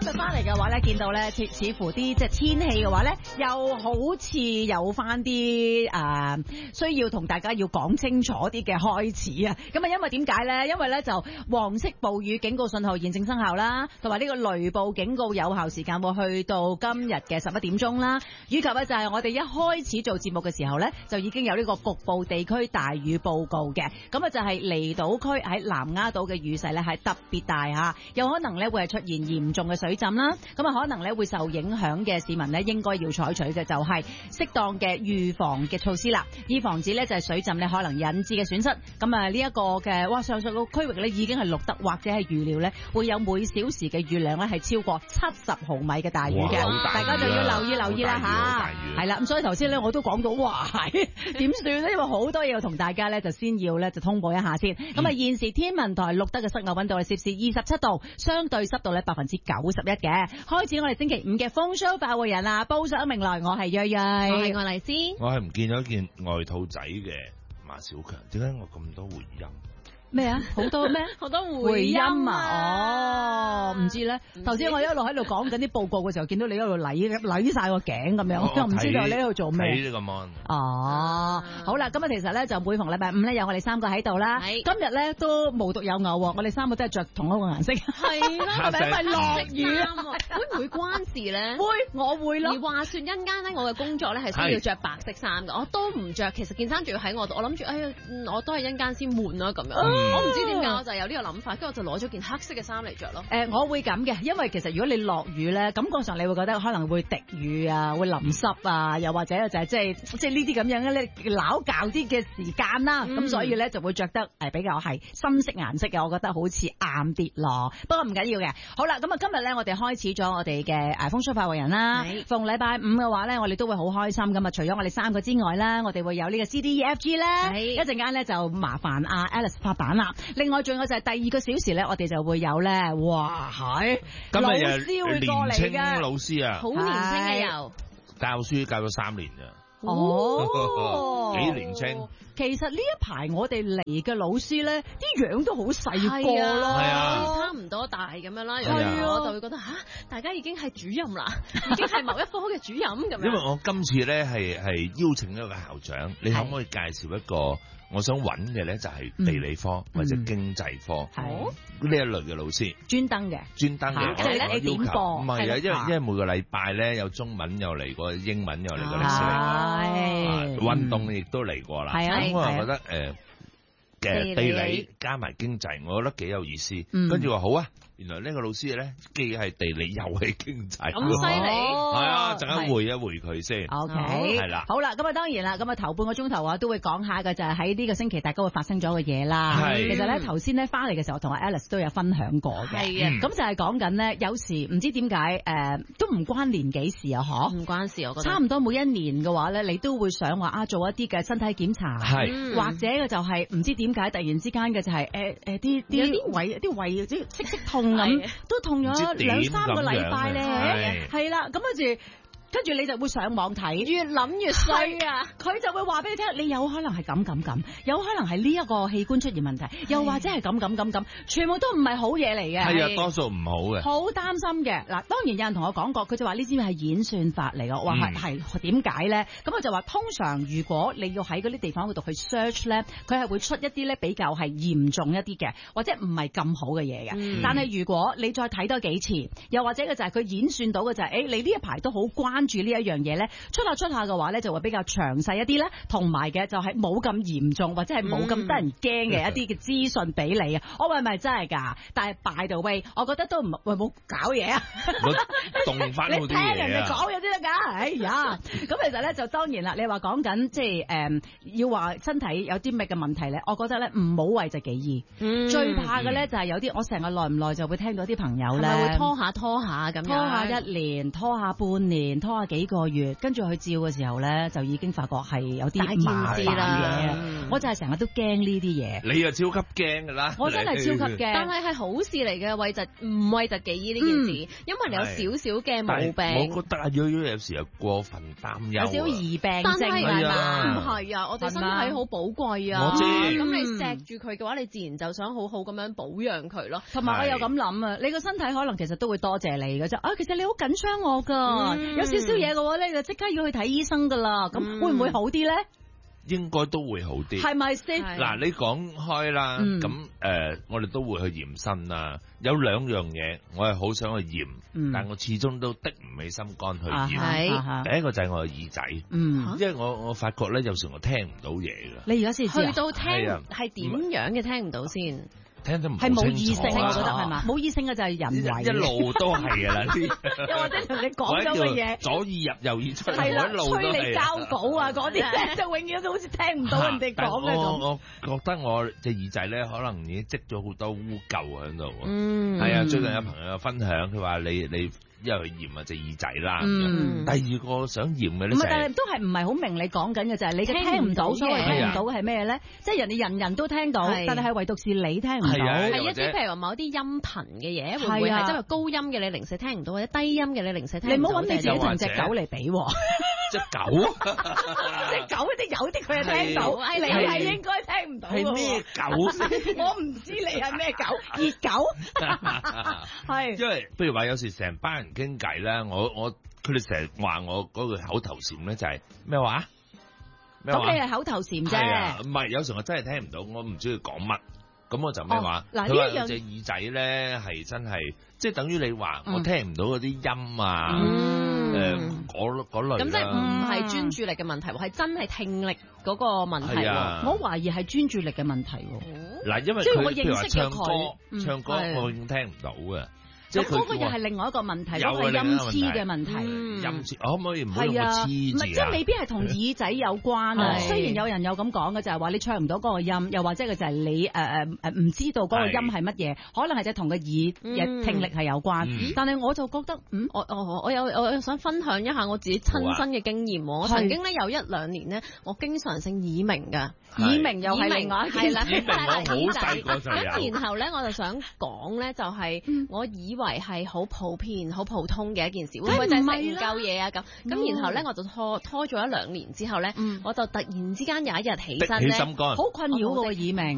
日翻嚟嘅話咧，見到咧似乎啲即係天氣嘅話咧，又好似有翻啲需要同大家要講清楚啲嘅開始啊！咁啊，因為點解咧？因為咧就黃色暴雨警告信號現正生效啦，同埋呢個雷暴警告有效時間會去到今日嘅11點鐘啦。以及咧就係我哋一開始做節目嘅時候咧，就已經有呢個局部地區大雨報告嘅。咁啊就係離島區喺南丫島嘅雨勢咧係特別大嚇，有可能咧會係出現嚴重嘅水浸啦。咁啊可能咧會受影響嘅市民咧應該要採取嘅就係適當嘅預防嘅措施啦，以防止咧就係水浸咧可能引致嘅損失。咁啊呢一個嘅上述個區域咧已經係錄得或者係預料咧會有每小時嘅雨量咧係超過70毫米嘅大雨嘅，大家就要留意啦嚇。係啦，咁所以頭先咧我都講到哇點算咧？因為好多嘢要同大家咧就先要咧就通報一下先。咁啊現時天文台錄得嘅室外溫度係攝氏27度，相對濕度咧91%嘅。開始我哋星期五嘅風騷快活人啦，報上名來，我係睿睿，我係愛麗絲， 我係唔見咗件外套仔嘅馬小強，點解我咁多回音？ 咩啊？好多咩？ 好多回音啊！唔知咧。頭先我一路喺度講緊啲報告嘅時候，見到你一路攣晒個頸咁樣，我又唔知道你喺度做咩。 睇呢個 mon。 哦，好啦，咁啊，其實咧就每逢禮拜五咧有我哋三個喺度啦。今日咧都無獨有偶，我哋三個都係着同一個顏色。 係啦， 係咪因為落雨啊？ 會唔會關事咧？ 會，我會咯。 而話說，一間咧，我嘅工作咧係需要着白色衫嘅，我都唔着。其實件衫仲要喺我度，我諗住，我都係一間先換啦咁樣。我唔知點解我就有呢個諗法，跟住我就攞咗件黑色嘅衫嚟着咯。 我會咁嘅，因為其實如果你落雨咧，感覺上你會覺得可能會滴雨啊，會淋濕啊，又或者就係即係呢啲咁樣咧撈教啲嘅時間啦，咁所以咧就會着得比較係深色顏色嘅，我覺得好似啱啲咯。不過唔緊要嘅，好啦，咁啊今日咧我哋開始咗我哋嘅風騷快活人啦。逢禮拜五嘅話咧，我哋都會好開心咁啊！除咗我哋三個之外啦，我哋會有呢個 CDEFG 咧，一陣間咧就麻煩阿 Alice 發版啦。另外仲有就係第2個小時咧，我哋就會有咧，哇係， 今日老師會過嚟嘅， 年青老師啊， 好年輕嘅又教書教咗3年咋。 哦， 幾年青。 其實呢一排我哋嚟嘅老師咧，啲樣都好細個咯， 係啊， 差唔多大咁樣啦。我就會覺得大家已經係主任啦，已經係某一科嘅主任咁樣。 因為我今次咧係邀請咗個校長，你可唔可以介紹一個我想揾嘅咧就係地理科或者經濟科呢一類嘅老師，專登嘅，我要求唔係啊，因為每個禮拜咧有中文又嚟過，英文又嚟過，歷史嚟過，運動亦都嚟過啦。咁我又覺得嘅地理加埋經濟，我覺得幾有意思。跟住話好啊，原來呢個老師咧既係地理又係經濟， 咁犀利。 係啊，陣間回一回佢先。 OK， 係啦。 好啦，咁啊當然啦，咁啊頭半個鐘頭啊都會講下嘅就係喺呢個星期大家會發生咗嘅嘢啦。其實咧頭先咧翻嚟嘅時候，同阿 Alice 都有分享過嘅。係啊，咁就係講緊咧，有時唔知點解都唔關年紀事啊，嗬？唔關事，我覺得。差唔多每一年嘅話咧，你都會想話做一啲嘅身體檢查，或者嘅就係唔知點解突然之間嘅就係啲胃即痛咁，都痛咗2-3個禮拜咧，係啦，咁跟住你就會上網睇，越諗越衰啊！佢就會話俾你聽，你有可能係咁，有可能係呢一個器官出現問題，又或者係咁，全部都唔係好嘢嚟嘅。 係啊，多數唔好嘅。好擔心嘅。嗱，當然有人同我講過，佢就話呢啲係演算法嚟嘅。話係點解咧？咁我就話通常如果你要喺嗰啲地方嗰度去 search 咧，佢係會出一啲咧比較係嚴重一啲嘅，或者唔係咁好嘅嘢嘅。但係如果你再睇多幾次，又或者嘅就係佢演算到嘅就係，你呢一排都好關注呢一樣嘢咧，出下嘅話咧就會比較詳細一啲咧，同埋嘅就係冇咁嚴重或者係冇咁得人驚嘅一啲嘅資訊俾你啊！我話係咪真係㗎？但係 by the way，我覺得都唔冇搞嘢啊！ 動翻好啲嘢啊！你聽人哋講嘢先得㗎！哎呀，咁其實咧就當然啦，你話講緊即係要話身體有啲咩嘅問題咧，我覺得咧唔好諱疾忌醫。最怕嘅咧就係有啲我成日耐唔耐就會聽到啲朋友咧， 係咪會拖下咁樣， 拖下1年，拖下半年， 拖幾個月，跟住去照嘅時候咧，就已經發覺係有啲麻煩嘢。我就係成日都驚呢啲嘢。 你又超級驚㗎啦！ 我真係超級驚， 但係好事嚟嘅，諱疾唔諱疾忌醫呢件事，因為你有少少嘅毛病。 我覺得阿悠悠有時又過分擔憂， 有少少疑病症係嘛？唔係啊，我哋身體好寶貴啊！ 我知。 咁你錫住佢嘅話，你自然就想好好咁樣保養佢咯。 同埋我又咁諗啊，你個身體可能其實都會多謝你嘅啫。其實你好緊張我㗎，有少少嘢嘅話咧，就即刻要去睇醫生㗎啦。咁會唔會好啲咧？ 應該都會好啲， 係咪先？ 嗱，你講開啦，咁我哋都會去驗身啦。有兩樣嘢，我係好想去驗，但我始終都的唔起心肝去驗。第一個就係我嘅耳仔，因為我發覺咧，有時我聽唔到嘢㗎。 你而家先去到聽係點樣嘅聽唔到先？ 聽得唔係冇異性，我覺得係嘛？冇異性嘅就係人為， 一路都係㗎啦。 又或者同你講咗嘅嘢， 左耳入右耳出， 係啦， 一路都係。 催你交稿啊嗰啲咧，就永遠都好似聽唔到人哋講嘅咁。 我覺得我隻耳仔咧，可能已經積咗好多污垢喺度。係啊，最近有朋友分享，佢話你。因為驗啊隻耳仔啦，第二個想驗嘅咧就係， 但係都係唔係好明你講緊嘅就係你嘅聽唔到，所謂聽唔到嘅係咩咧？即係人人都聽到，但係唯獨是你聽唔到。 係一啲譬如話某啲音頻嘅嘢，會唔會係即係高音嘅你零舍聽唔到，或者低音嘅你零舍聽唔到？ 你唔好揾你自己同隻狗嚟比喎。 隻狗， 隻狗有啲佢係聽到，你係應該聽唔到。 係咩狗？ 我唔知你係咩狗，熱狗。係。 因為譬如話有時成班人傾偈咧，佢哋成日話我嗰句口頭禪咧就係咩話？ 咁你係口頭禪啫。 唔係，有時我真係聽唔到，我唔知佢講乜，咁我就咩話？ 嗱， 佢話隻耳仔咧係真係，即係等於你話我聽唔到嗰啲音啊，嗰類。 咁即係唔係專注力嘅問題，係真係聽力嗰個問題。 我懷疑係專注力嘅問題。 嗱，因為佢譬如話唱歌我已經聽唔到嘅。 咁嗰個又係另外一個問題，都係音痴嘅問題。 音痴，可唔可以唔好用個痴字啊？ 即係未必係同耳仔有關啊。雖然有人有咁講嘅，就係話你唱唔到嗰個音，又或者佢就係你唔知道嗰個音係乜嘢，可能係就同個耳嘅聽力係有關。但係我就覺得，我有想分享一下我自己親身嘅經驗。我曾經咧有1-2年咧，我經常性耳鳴㗎。耳鳴又係另外一件事。 耳鳴我好細個就有。 咁然後咧，我就想講咧，就係我以為係好普遍、好普通嘅一件事，會唔會就係食唔夠嘢啊咁？咁然後咧，我就拖咗1-2年之後咧，我就突然之間有一日起身咧， 好困擾個耳鳴。